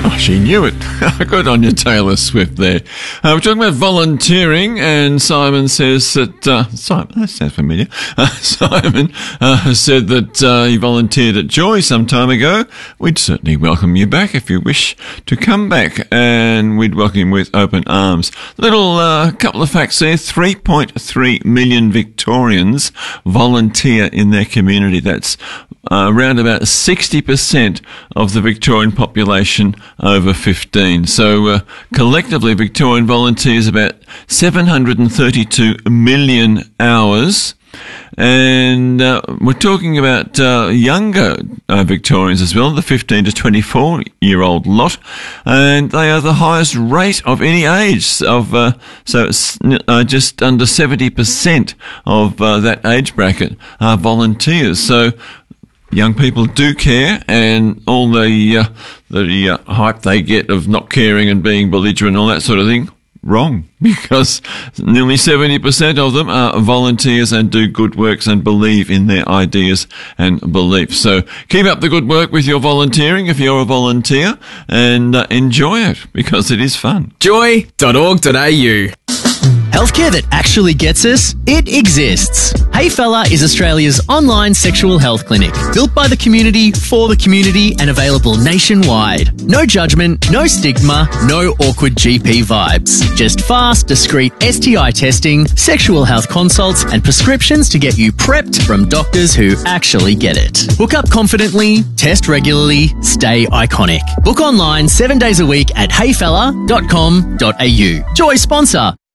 Oh, she knew it. Good on you, Taylor Swift there. We're talking about volunteering, and Simon says that... Simon, that sounds familiar. Simon said that he volunteered at Joy some time ago. We'd certainly welcome you back if you wish to come back, and we'd welcome you with open arms. Little couple of facts there. 3.3 million Victorians volunteer in their community. That's around about 60% of the Victorian population over 15. So collectively, Victorian volunteers about 732 million hours. And we're talking about younger Victorians as well, the 15 to 24-year-old lot, and they are the highest rate of any age. Of so it's just under 70% of that age bracket are volunteers. So young people do care, and all the hype they get of not caring and being belligerent and all that sort of thing, wrong, because nearly 70% of them are volunteers and do good works and believe in their ideas and beliefs. So keep up the good work with your volunteering if you're a volunteer, and enjoy it, because it is fun. Joy.org.au. Healthcare that actually gets us? It exists. Hey Fella is Australia's online sexual health clinic, built by the community for the community and available nationwide. No judgment, no stigma, no awkward GP vibes. Just fast, discreet STI testing, sexual health consults and prescriptions to get you prepped from doctors who actually get it. Book up confidently, test regularly, stay iconic. Book online 7 days a week at heyfella.com.au. Joy sponsor.